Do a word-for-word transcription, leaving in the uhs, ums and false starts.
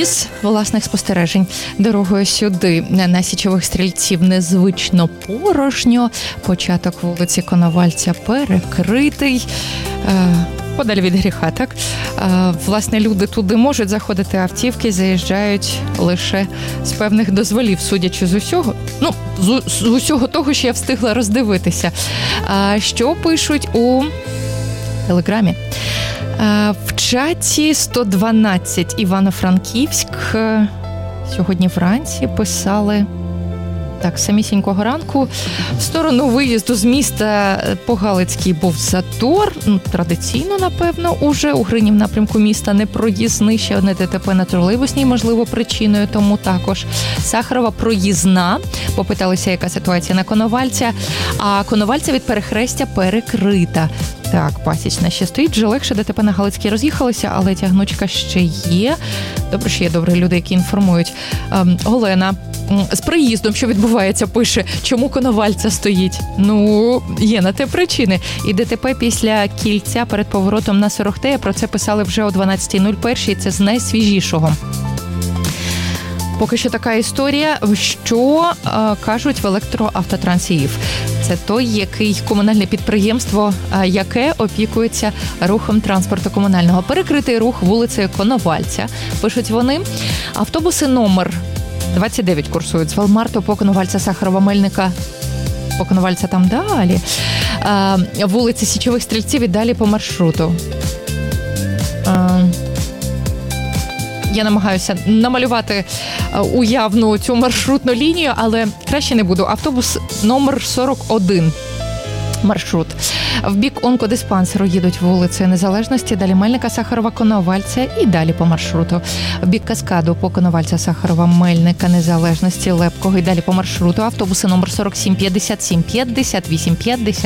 із власних спостережень. Дорогою сюди на Січових Стрільців незвично порожньо. Початок вулиці Коновальця перекритий. Подалі від гріха, так? Власне, люди туди можуть заходити, автівки заїжджають лише з певних дозволів, судячи з усього. Ну, з, з усього того, що я встигла роздивитися. Що пишуть у Телеграмі? В чаті сто дванадцять Івано-Франківськ сьогодні вранці писали, так, самісінького ранку, в сторону виїзду з міста по Галицькій був затор, ну, традиційно, напевно, уже у Гринів напрямку міста непроїзний, ще одне ДТП на тролейбусній, можливо, причиною, тому також. Сахарова проїзна, попиталися, яка ситуація на Коновальця, а Коновальця від перехрестя перекрита. Так, Пасічна ще стоїть, вже легше, ДТП на Галицькій роз'їхалися, але тягнучка ще є. Добре, що є добрі люди, які інформують. Ем, Олена з приїздом, що відбувається, пише, чому Коновальця стоїть. Ну, є на те причини. І ДТП після Кільця перед поворотом на Сорохтея, про це писали вже о дванадцята нуль один, це з найсвіжішого. Поки що така історія, що е, кажуть в електроавтотрансіїв. Це той, який комунальне підприємство, е, яке опікується рухом транспорту комунального. Перекритий рух вулицею Коновальця. Пишуть вони, автобуси номер двадцять дев'ять курсують з Валмарту по Коновальця, Сахарова, Мельника, по Коновальця там далі. Е, вулиці Січових Стрільців і далі по маршруту. Е, Я намагаюся намалювати уявну цю маршрутну лінію, але краще не буду. Автобус номер сорок один маршрут. В бік онкодиспансеру їдуть вулицею Незалежності, далі Мельника, Сахарова, Коновальця і далі по маршруту. В бік Каскаду по Коновальця, Сахарова, Мельника, Незалежності, Лепкого і далі по маршруту. Автобуси номер сорок сім, п'ятдесят сім, п'ятдесят вісім, п'ятдесят